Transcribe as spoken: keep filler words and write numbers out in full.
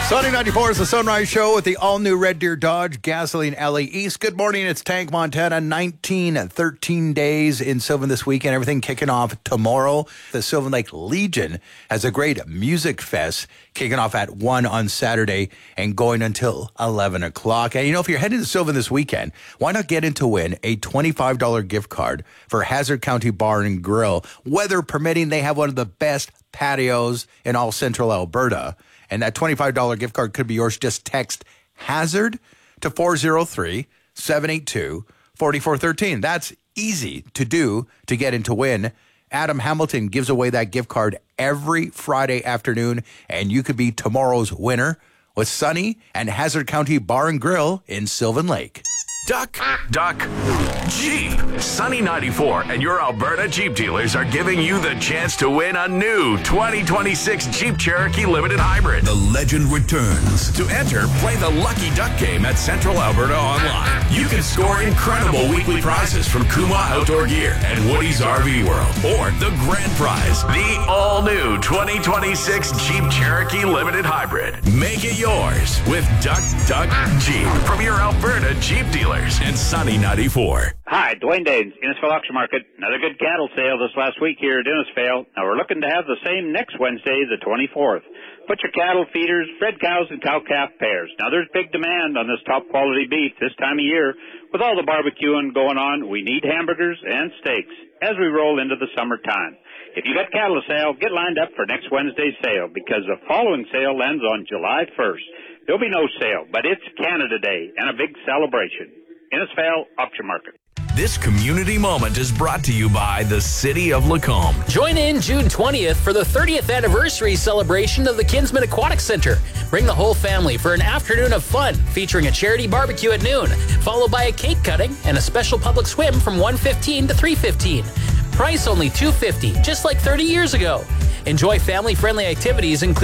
Sunny ninety-four is the Sunrise Show with the all-new Red Deer Dodge Gasoline L A East. Good morning, it's Tank Montana. nineteen, thirteen days in Sylvan this weekend. Everything kicking off tomorrow. The Sylvan Lake Legion has a great music fest kicking off at one on Saturday and going until eleven o'clock. And you know, if you're heading to Sylvan this weekend, why not get in to win a twenty-five dollars gift card for Hazard County Bar and Grill? Weather permitting, they have one of the best patios in all central Alberta. And that twenty-five dollars gift card could be yours. Just text HAZARD to four oh three, seven eight two, four four one three. That's easy to do to get in to win. Adam Hamilton gives away that gift card every Friday afternoon, and you could be tomorrow's winner with Sunny and Hazard County Bar and Grill in Sylvan Lake. Duck, duck, Jeep. Sunny ninety-four and your Alberta Jeep dealers are giving you the chance to win a new twenty twenty-six Jeep Cherokee Limited Hybrid. The legend returns. To enter, play the Lucky Duck game at Central Alberta Online. You can score incredible weekly prizes from Kuma Outdoor Gear and Woody's R V World. Or the grand prize, the all-new twenty twenty-six Jeep Cherokee Limited Hybrid. Make it yours with Duck, Duck, Jeep from your Alberta Jeep dealers and Sunny ninety-four. Hi, Dwayne Danes, Innisfail Auction Market. Another good cattle sale this last week here at Innisfail. Now we're looking to have the same next Wednesday, the twenty-fourth. Put your cattle feeders, fed cows, and cow-calf pairs. Now there's big demand on this top-quality beef this time of year. With all the barbecuing going on, we need hamburgers and steaks as we roll into the summertime. If you got cattle to sale, get lined up for next Wednesday's sale because the following sale ends on July first. There'll be no sale, but it's Canada Day and a big celebration. Innisfail Auction Market. This community moment is brought to you by the City of Lacombe. Join in June twentieth for the thirtieth anniversary celebration of the Kinsman Aquatic Center. Bring the whole family for an afternoon of fun featuring a charity barbecue at noon, followed by a cake cutting and a special public swim from one fifteen to three fifteen. Price only two fifty, just like thirty years ago. Enjoy family-friendly activities including